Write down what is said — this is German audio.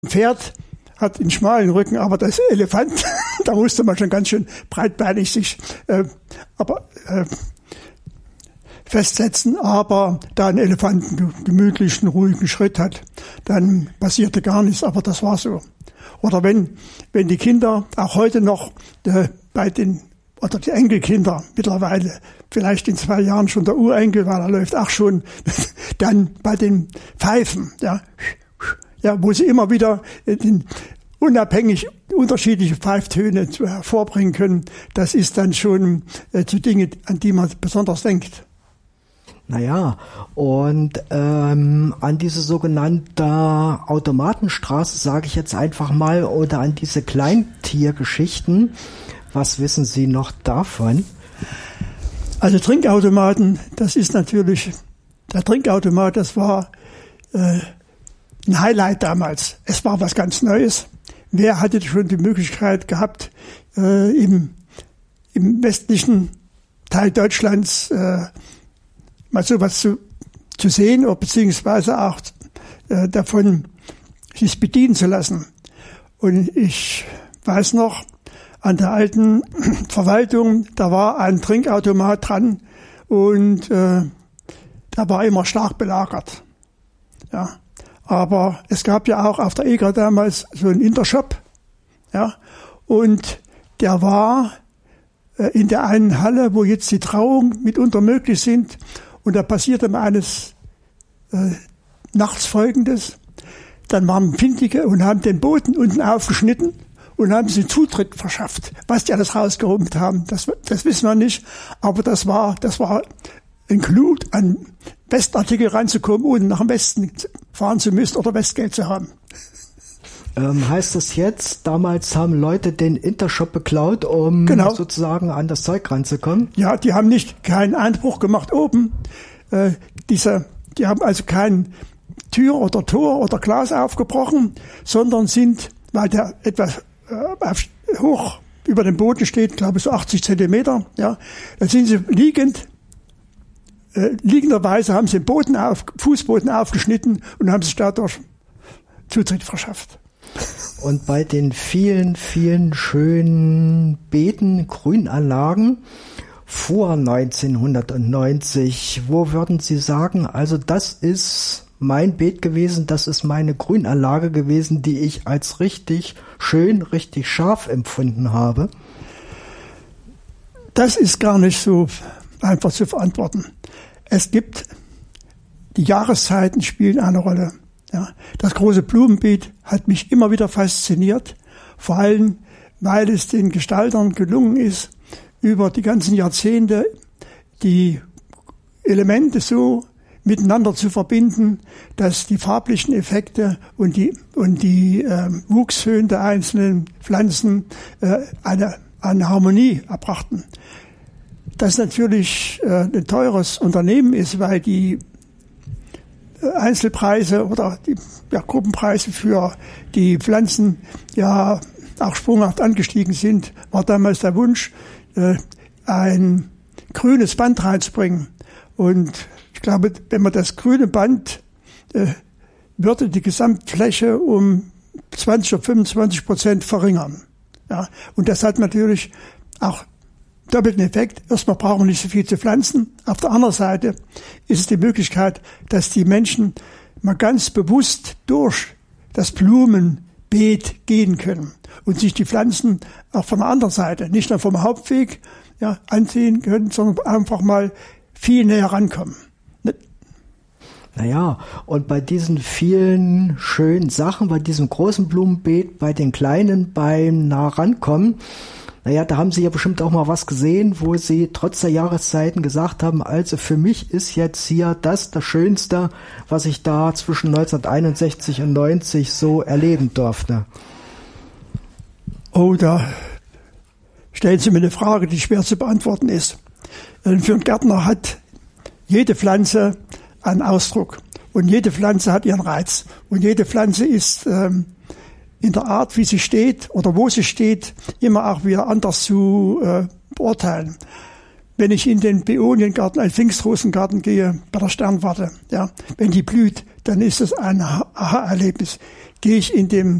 Pferd hat einen schmalen Rücken, aber das Elefant, da musste man schon ganz schön breitbeinig sich festsetzen. Aber da ein Elefant einen gemütlichen, ruhigen Schritt hat, dann passierte gar nichts. Aber das war so. Oder wenn die Kinder auch heute noch oder die Enkelkinder mittlerweile, vielleicht in 2 Jahren schon der Urenkel, weil er läuft auch schon, dann bei den Pfeifen, wo sie immer wieder unabhängig unterschiedliche Pfeiftöne hervorbringen können, das ist dann schon zu Dingen, an die man besonders denkt. Naja, und an diese sogenannte Automatenstraße, sage ich jetzt einfach mal, oder an diese Kleintiergeschichten, was wissen Sie noch davon? Also Trinkautomaten, das ist natürlich, der Trinkautomat, das war ein Highlight damals. Es war was ganz Neues. Wer hatte schon die Möglichkeit gehabt, im westlichen Teil Deutschlands mal sowas zu sehen, oder beziehungsweise auch davon sich bedienen zu lassen. Und ich weiß noch, an der alten Verwaltung, da war ein Trinkautomat dran und der war immer stark belagert. Ja. Aber es gab ja auch auf der Eger damals so einen Intershop, ja, und der war in der einen Halle, wo jetzt die Trauungen mitunter möglich sind, und da passierte mal eines nachts Folgendes. Dann waren Findige und haben den Boden unten aufgeschnitten und haben sie Zutritt verschafft. Was die alles rausgeräumt haben, das wissen wir nicht, aber das war ein Clou, an Westartikel ranzukommen, ohne nach dem Westen fahren zu müssen oder Westgeld zu haben. Heißt das jetzt, damals haben Leute den Intershop beklaut, um sozusagen an das Zeug ranzukommen? Ja, die haben keinen Einbruch gemacht oben. Die haben also kein Tür oder Tor oder Glas aufgebrochen, sondern sind, weil der etwas hoch über dem Boden steht, glaube ich so 80 Zentimeter, ja, da sind sie liegenderweise haben sie den Fußboden aufgeschnitten und haben sich dadurch Zutritt verschafft. Und bei den vielen, vielen schönen Beeten, Grünanlagen vor 1990, wo würden Sie sagen, also das ist mein Beet gewesen, das ist meine Grünanlage gewesen, die ich als richtig schön, richtig scharf empfunden habe? Das ist gar nicht so einfach zu verantworten. Die Jahreszeiten spielen eine Rolle. Ja, das große Blumenbeet hat mich immer wieder fasziniert, vor allem, weil es den Gestaltern gelungen ist, über die ganzen Jahrzehnte die Elemente so miteinander zu verbinden, dass die farblichen Effekte und die Wuchshöhen der einzelnen Pflanzen eine Harmonie erbrachten. Das natürlich ein teures Unternehmen ist, weil die Einzelpreise oder die Gruppenpreise für die Pflanzen ja auch sprunghaft angestiegen sind, war damals der Wunsch, ein grünes Band reinzubringen. Und ich glaube, wenn man das grüne Band, würde die Gesamtfläche um 20 oder 25% verringern. Ja, und das hat natürlich auch doppelten Effekt. Erstmal brauchen wir nicht so viel zu pflanzen. Auf der anderen Seite ist es die Möglichkeit, dass die Menschen mal ganz bewusst durch das Blumenbeet gehen können und sich die Pflanzen auch von der anderen Seite, nicht nur vom Hauptweg, ansehen können, sondern einfach mal viel näher rankommen. Naja, und bei diesen vielen schönen Sachen, bei diesem großen Blumenbeet, bei den kleinen, beim nah rankommen, naja, da haben Sie ja bestimmt auch mal was gesehen, wo Sie trotz der Jahreszeiten gesagt haben, also für mich ist jetzt hier das Schönste, was ich da zwischen 1961 und 90 so erleben durfte. Oh, da stellen Sie mir eine Frage, die schwer zu beantworten ist. Für einen Gärtner hat jede Pflanze einen Ausdruck und jede Pflanze hat ihren Reiz und jede Pflanze ist in der Art, wie sie steht oder wo sie steht, immer auch wieder anders zu beurteilen. Wenn ich in den Beoniengarten, einen Pfingstrosengarten gehe, bei der Sternwarte, ja, wenn die blüht, dann ist es ein Aha-Erlebnis. gehe ich in dem